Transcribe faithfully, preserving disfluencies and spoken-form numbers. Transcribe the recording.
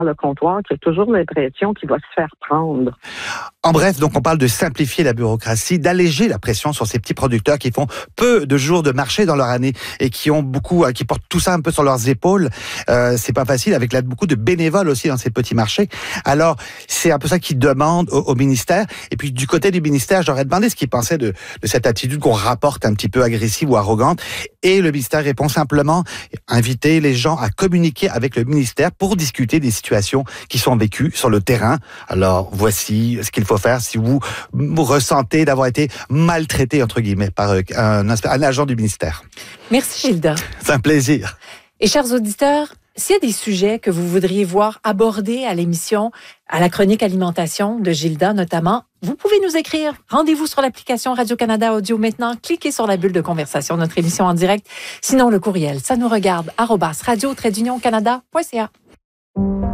le comptoir qui a toujours l'impression qu'il va se faire prendre. En bref, donc on parle de simplifier la bureaucratie, d'alléger la pression sur ces petits producteurs qui font peu de jours de marché dans leur année et qui ont beaucoup, qui portent tout ça un peu sur leurs épaules. Euh, c'est pas facile avec l'aide beaucoup de bénévoles aussi dans ces petits marchés. Alors c'est un peu ça qu'ils demandent au, au ministère. Et puis du côté du ministère, j'aurais demandé ce qu'ils pensaient de, de cette attitude qu'on rapporte un petit peu agressive ou arrogante. Et le ministère répond simplement inviter les gens à communiquer avec le ministère pour discuter des situations qui sont vécues sur le terrain. Alors voici ce qu'il faut faire si vous, vous ressentez d'avoir été maltraité, entre guillemets, par un, un, un agent du ministère. Merci Gilda. C'est un plaisir. Et chers auditeurs, s'il y a des sujets que vous voudriez voir abordés à l'émission, à la chronique alimentation de Gilda notamment, vous pouvez nous écrire. Rendez-vous sur l'application Radio-Canada Audio maintenant. Cliquez sur la bulle de conversation, notre émission en direct. Sinon, le courriel, ça nous regarde, arobase radio-canada point c a.